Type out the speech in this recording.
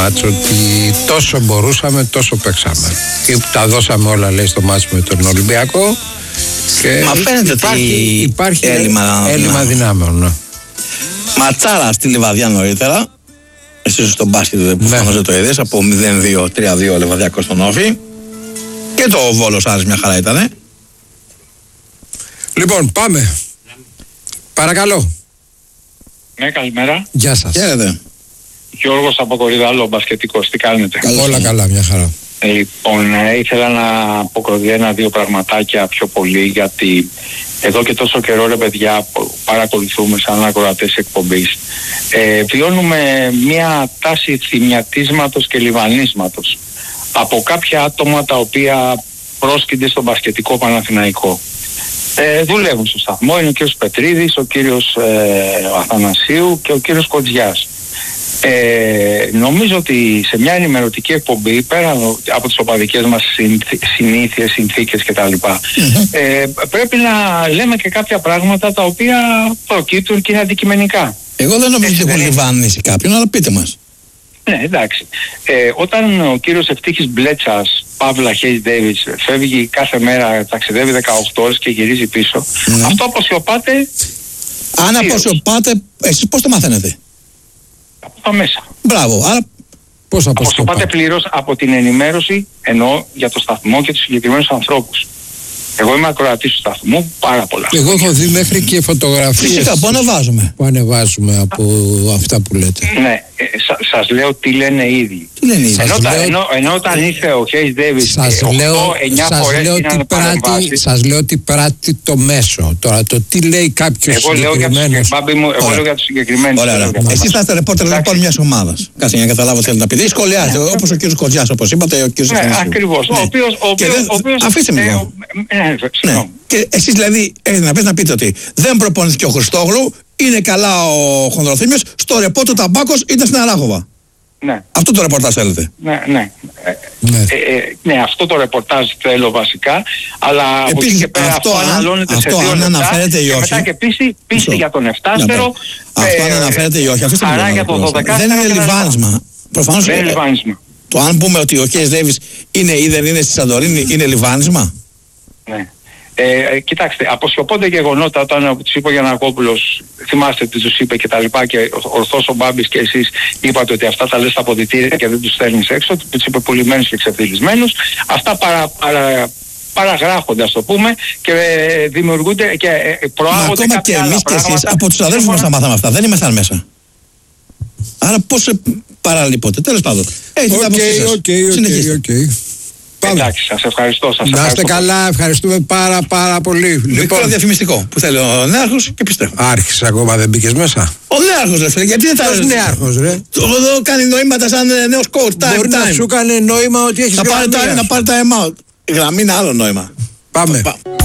μάτσο ότι τόσο μπορούσαμε, τόσο παίξαμε. Και τα δώσαμε όλα, λέει, στο μάτσο με τον Ολυμπιακό. Και μα φαίνεται ότι υπάρχει έλλειμμα δυνάμεων. Ματσάρα στη Λιβαδιά νωρίτερα. Εσύ στον μπάσκετ που φάνηκε δεν το είδες. Από 0-2, 3-2 Λιβαδιακό στον Όφη. Και το Βόλος Άρης μια χαρά ήτανε. Λοιπόν, πάμε. Παρακαλώ. Ναι, καλημέρα. Γεια σας. Χαίρετε. Γιώργος από Κορυδαλό, μπασκετικός. Τι κάνετε? Όλα καλά, μια χαρά. Λοιπόν, ήθελα να αποκροτήσω ένα-δύο πραγματάκια πιο πολύ, γιατί εδώ και τόσο καιρό, ρε παιδιά, παρακολουθούμε σαν ακροατές εκπομπής. Βιώνουμε μια τάση θυμιατίσματος και λιβανίσματος από κάποια άτομα τα οποία πρόσκυνται στον μπασκετικό Παναθηναϊκό. Δουλεύουν στο σταθμό, είναι ο κύριος Πετρίδης, ο κύριος Αθανασίου και ο κύριος Κοντζιάς. Νομίζω ότι σε μια ενημερωτική εκπομπή, πέρα από τις οπαδικές μας συνήθειες, συνθήκες κτλ, πρέπει να λέμε και κάποια πράγματα τα οποία προκύπτουν και είναι αντικειμενικά. Εγώ δεν νομίζω ότι έχω λιβάνισει κάποιον, αλλά πείτε μας. Ναι, εντάξει. Όταν ο κύριος Ευτύχης Μπλέτσας, Παύλα Χέις Ντέιβιτς, φεύγει κάθε μέρα, ταξιδεύει 18 ώρες και γυρίζει πίσω, αυτό αποσιωπάται. Αν αποσιωπάται, εσείς πώς το μαθαίνετε? Από τα μέσα. Μπράβο, άρα πώς αποσιωπάται πλήρως από την ενημέρωση, εννοώ, για το σταθμό και τους συγκεκριμένους ανθρώπους. Εγώ είμαι ακροατής του σταθμού πάρα πολλά. Εγώ έχω δει μέχρι και φωτογραφίες. Φυσικά, που ανεβάζουμε από αυτά που λέτε. Ναι, σας λέω τι λένε οι ίδιοι. Ενώ όταν ήρθε ο Χέις Ντέιβιτς 8-9 φορές γίνανε παρεμβάσεις. Σας λέω τι πράττει το μέσο. Τώρα το τι λέει κάποιος συγκεκριμένος. Εγώ λέω για τους συγκεκριμένους. Εσείς θα είστε ρεπόρτερ λοιπόν μιας ομάδας. Κάτσε για να καταλάβω τι θέλετε να πείτε. Ή σχολιάζετε, όπως ο κύριος Κοντζιάς, όπως είπατε, ο κύριος Αθανασίου. Ακριβώς. Αφήστε με λίγο. Ναι. Και εσείς δηλαδή έχετε να πείτε ότι δεν προπονήθηκε ο Χριστόγλου, είναι καλά ο Χονδροθύμιος, στο ρεπό του Ταμπάκος ήταν στην Αράχοβα. Ναι. Αυτό το ρεπορτάζ θέλετε? Ναι, αυτό το ρεπορτάζ θέλω βασικά, αλλά από εκεί και πέρα αυτό αναλώνεται σε 2 λεπτά και μετά και πίστη για τον εφτάστερο. Αυτό αν αναφέρεται ή όχι, αφήστε με λίγο. Δεν είναι λιβάνισμα. Προφανώς δεν είναι λιβάνισμα. Το αν πούμε ότι ο Χέις Ντέιβιτς είναι ή δεν είναι στη Σαντορίνη είναι λιβάνισμα. Ναι. Κοιτάξτε, αποσιωπώνται γεγονότα όταν τους είπε ο Γιαννακόπουλος, θυμάστε τι τους είπε και τα λοιπά, και ορθώς ο Μπάμπης και εσείς είπατε ότι αυτά τα λες στα αποδυτήρια και δεν τους στέλνεις έξω, τους είπε πουλημένους και ξεφτυλισμένους. Αυτά παραγράφονται, ας το πούμε, και δημιουργούνται και προάγονται κάποια άλλα πράγματα. Ακόμα και εμείς και εσείς από τους αδέλφους μας τα μάθαμε αυτά, δεν ήμασταν μέσα. Άρα πώς παραλείπονται, τέλος πάντων. Οκ. Εντάξει, σας ευχαριστώ. Να είστε καλά, ευχαριστούμε πάρα πολύ. Μικρό διαφημιστικό που θέλει ο Νέαρχος και πιστεύω. Άρχισε ακόμα, δεν μπήκες μέσα? Ο Νέαρχος ρε φίλε, γιατί δεν θα λες Νέαρχος ρε? Εδώ κάνει νοήματα σαν νέος coach, Μπορεί να σου κάνει νόημα ότι έχεις να πάρει time out. Η γραμμή είναι άλλο νόημα. Πάμε.